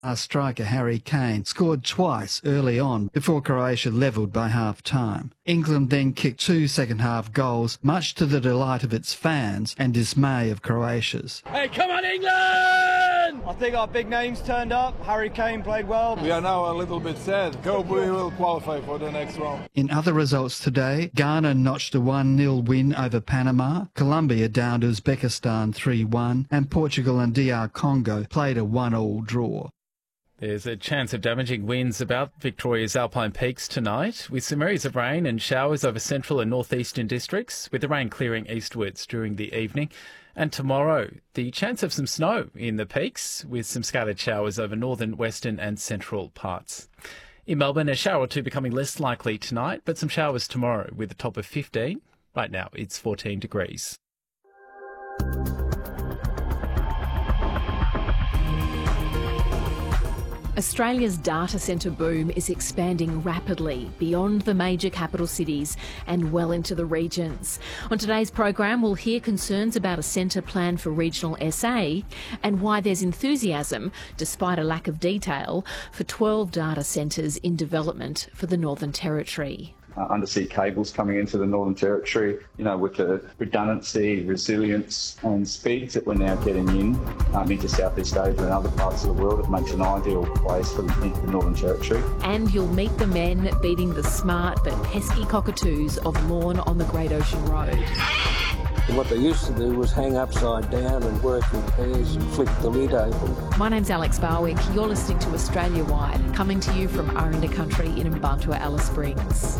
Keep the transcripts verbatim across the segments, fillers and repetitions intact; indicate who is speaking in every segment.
Speaker 1: Our striker Harry Kane scored twice early on before Croatia levelled by half-time. England then kicked two second-half goals, much to the delight of its fans and dismay of Croatia's.
Speaker 2: Hey, come on England!
Speaker 3: I think our big names turned up. Harry Kane played well.
Speaker 4: We are now a little bit sad. Hope we will qualify for the next round.
Speaker 1: In other results today, Ghana notched a one nil win over Panama, Colombia downed Uzbekistan three one, and Portugal and D R Congo played a one all draw.
Speaker 5: There's a chance of damaging winds about Victoria's Alpine Peaks tonight, with some areas of rain and showers over central and northeastern districts, with the rain clearing eastwards during the evening. And tomorrow, the chance of some snow in the peaks, with some scattered showers over northern, western and central parts. In Melbourne, a shower or two becoming less likely tonight, but some showers tomorrow with a top of fifteen. Right now, it's fourteen degrees.
Speaker 6: Australia's data centre boom is expanding rapidly beyond the major capital cities and well into the regions. On today's program, we'll hear concerns about a centre plan for regional S A and why there's enthusiasm, despite a lack of detail, for twelve data centres in development for the Northern Territory.
Speaker 7: Uh, undersea cables coming into the Northern Territory, you know, with the redundancy, resilience and speeds that we're now getting in um, into Southeast Asia and other parts of the world, it makes an ideal place for the, the Northern Territory.
Speaker 6: And you'll meet the men beating the smart but pesky cockatoos of Lorne on the Great Ocean Road.
Speaker 8: What they used to do was hang upside down and work in pairs and flick the lid open.
Speaker 6: My name's Alex Barwick. You're listening to Australia Wide, coming to you from Aranda Country in Mbantua, Alice Springs.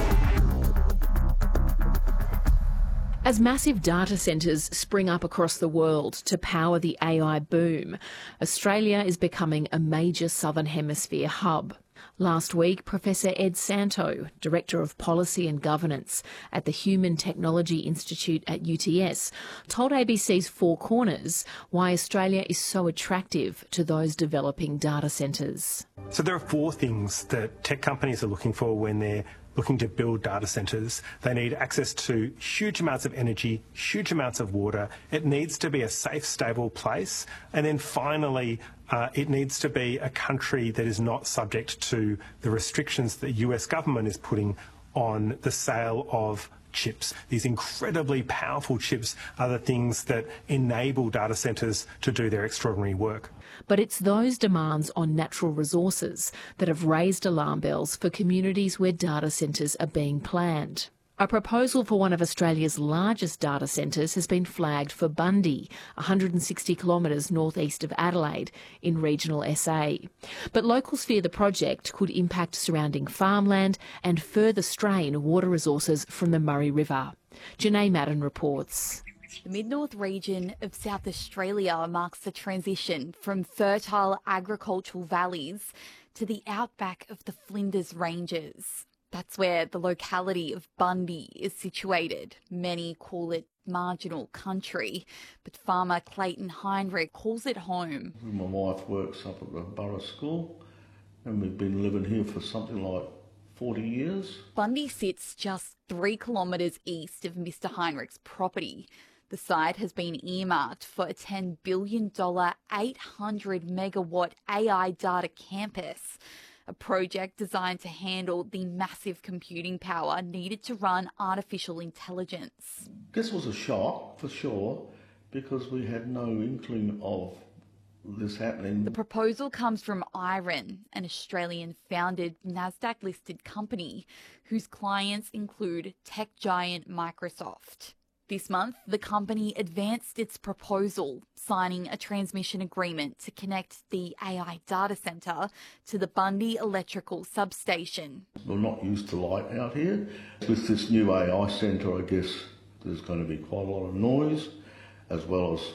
Speaker 6: As massive data centres spring up across the world to power the A I boom, Australia is becoming a major Southern Hemisphere hub. Last week, Professor Ed Santo, Director of Policy and Governance at the Human Technology Institute at U T S, told A B C's Four Corners why Australia is so attractive to those developing data centres.
Speaker 9: So there are four things that tech companies are looking for when they're looking to build data centres. They need access to huge amounts of energy, huge amounts of water. It needs to be a safe, stable place. And then finally, uh, it needs to be a country that is not subject to the restrictions that the U S government is putting on the sale of chips. These incredibly powerful chips are the things that enable data centres to do their extraordinary work.
Speaker 6: But it's those demands on natural resources that have raised alarm bells for communities where data centres are being planned. A proposal for one of Australia's largest data centres has been flagged for Bundy, one hundred sixty kilometres northeast of Adelaide, in regional S A. But locals fear the project could impact surrounding farmland and further strain water resources from the Murray River. Janae Madden reports.
Speaker 10: The Mid-North region of South Australia marks the transition from fertile agricultural valleys to the outback of the Flinders Ranges. That's where the locality of Bundy is situated. Many call it marginal country, but farmer Clayton Heinrich calls it home.
Speaker 11: My wife works up at the Borough School and we've been living here for something like forty years.
Speaker 10: Bundy sits just three kilometres east of Mister Heinrich's property. The site has been earmarked for a ten billion dollars, eight hundred megawatt A I data campus, a project designed to handle the massive computing power needed to run artificial intelligence.
Speaker 11: This was a shock, for sure, because we had no inkling of this happening.
Speaker 10: The proposal comes from Iron, an Australian-founded NASDAQ-listed company whose clients include tech giant Microsoft. This month, the company advanced its proposal, signing a transmission agreement to connect the A I data centre to the Bundy electrical substation.
Speaker 11: We're not used to light out here. With this new A I centre, I guess there's going to be quite a lot of noise, as well as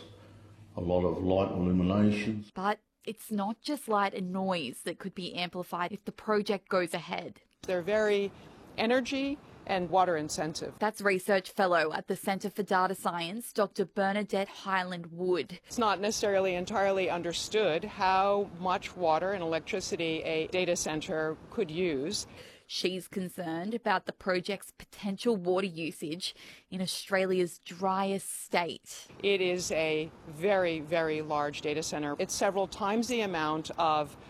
Speaker 11: a lot of light illuminations.
Speaker 10: But it's not just light and noise that could be amplified if the project goes ahead.
Speaker 12: They're very energy and water intensive.
Speaker 10: That's research fellow at the Centre for Data Science, Doctor Bernadette Highland Wood.
Speaker 12: It's not necessarily entirely understood how much water and electricity a data centre could use.
Speaker 10: She's concerned about the project's potential water usage in Australia's driest state.
Speaker 12: It is a very, very large data centre. It's several times the amount of